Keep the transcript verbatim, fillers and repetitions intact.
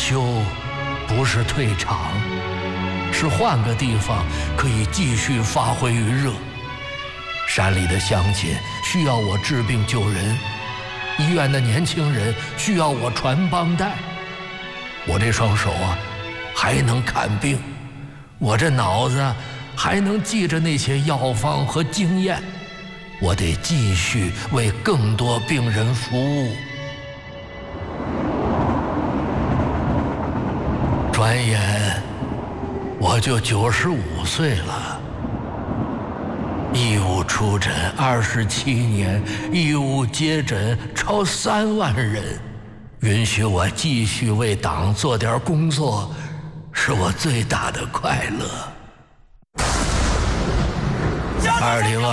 休不是退场，是换个地方可以继续发挥余热。山里的乡亲需要我治病救人，医院的年轻人需要我传帮带。我这双手啊，还能看病，我这脑子还能记着那些药方和经验。我得继续为更多病人服务。转眼我就九十五岁了，义务出诊二十七年，义务接诊超三万人，允许我继续为党做点工作，是我最大的快乐。二零二